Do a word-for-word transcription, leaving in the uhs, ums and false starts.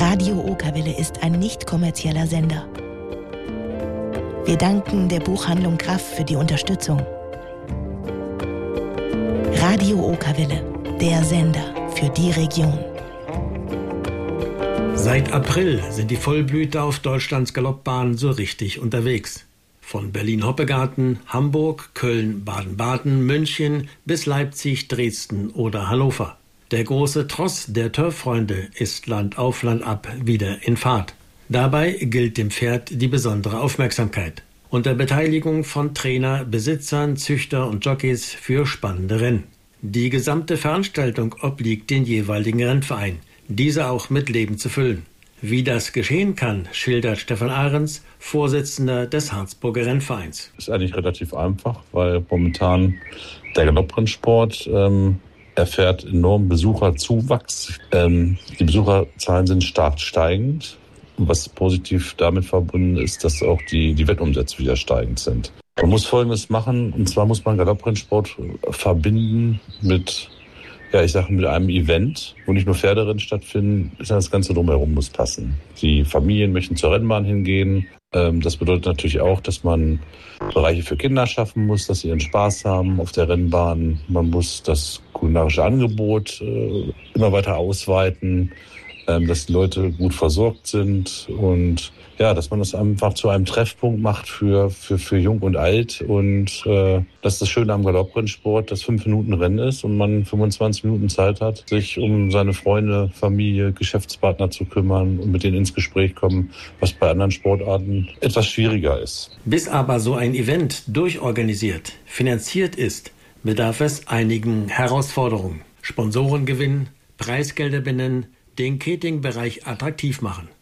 Radio Okerwelle ist ein nicht kommerzieller Sender. Wir danken der Buchhandlung Graff für die Unterstützung. Radio Okerwelle, der Sender für die Region. Seit April sind die Vollblüter auf Deutschlands Galoppbahn so richtig unterwegs. Von Berlin-Hoppegarten, Hamburg, Köln, Baden-Baden, München bis Leipzig, Dresden oder Hannover. Der große Tross der Turffreunde ist Land auf Land ab wieder in Fahrt. Dabei gilt dem Pferd die besondere Aufmerksamkeit. Unter Beteiligung von Trainer, Besitzern, Züchter und Jockeys für spannende Rennen. Die gesamte Veranstaltung obliegt den jeweiligen Rennverein, diese auch mit Leben zu füllen. Wie das geschehen kann, schildert Stefan Ahrens, Vorsitzender des Harzburger Rennvereins. Das ist eigentlich relativ einfach, weil momentan der Galopprennsport ähm, erfährt enormen Besucherzuwachs. Ähm, die Besucherzahlen sind stark steigend. Und was positiv damit verbunden ist, dass auch die, die Wettumsätze wieder steigend sind. Man muss Folgendes machen, und zwar muss man Galopprennsport verbinden mit, ja, ich sage mit einem Event, wo nicht nur Pferderennen stattfinden, sondern das Ganze drumherum muss passen. Die Familien möchten zur Rennbahn hingehen. Das bedeutet natürlich auch, dass man Bereiche für Kinder schaffen muss, dass sie ihren Spaß haben auf der Rennbahn. Man muss das kulinarische Angebot äh, immer weiter ausweiten, ähm, dass die Leute gut versorgt sind und ja, dass man das einfach zu einem Treffpunkt macht für für für Jung und Alt. Und äh, das ist das Schöne am Galopprennsport, dass fünf Minuten Rennen ist und man fünfundzwanzig Minuten Zeit hat, sich um seine Freunde, Familie, Geschäftspartner zu kümmern und mit denen ins Gespräch kommen, was bei anderen Sportarten etwas schwieriger ist. Bis aber so ein Event durchorganisiert, finanziert ist, bedarf es einigen Herausforderungen. Sponsoren gewinnen, Preisgelder benennen, den Catering-Bereich attraktiv machen.